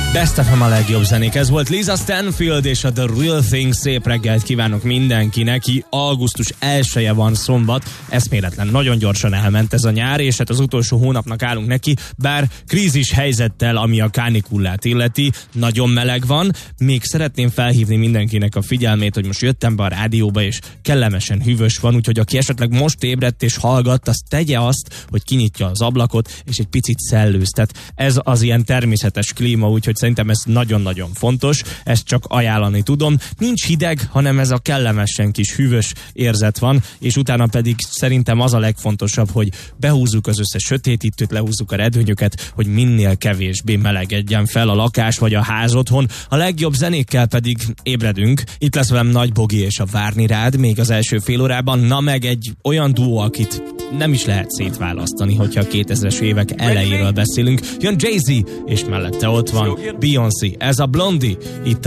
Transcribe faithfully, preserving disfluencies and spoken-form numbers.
Best ef em a legjobb zenék. Ez volt Lisa Stanfield és a The Real Thing. Szép reggelt kívánok mindenkinek. Augusztus elseje van, szombat. Eszméletlen, nagyon gyorsan elment ez a nyár, és hát az utolsó hónapnak állunk neki, bár krízis helyzettel, ami a kánikulát illeti, nagyon meleg van. Még szeretném felhívni mindenkinek a figyelmét, hogy most jöttem be a rádióba, és kellemesen hűvös van, úgyhogy aki esetleg most ébredt és hallgatt, az tegye azt, hogy kinyitja az ablakot, és egy picit szellőztet. Ez az ilyen természetes klíma, úgyhogy szerintem ez nagyon-nagyon fontos, ezt csak ajánlani tudom. Nincs hideg, hanem ez a kellemesen kis hűvös érzet van, és utána pedig szerintem az a legfontosabb, hogy behúzzuk az összes sötétítőt, lehúzzuk a redőnyöket, hogy minél kevésbé melegedjen fel a lakás vagy a ház otthon. A legjobb zenékkel pedig ébredünk. Itt lesz velem Nagy Bogi és a Várni rád még az első fél órában, na meg egy olyan duó, akit nem is lehet szétválasztani, hogyha a kétezres évek elejéről beszélünk. Jön Jay-Z, és mellette ott van Beyoncé. Ez a Blondie, itt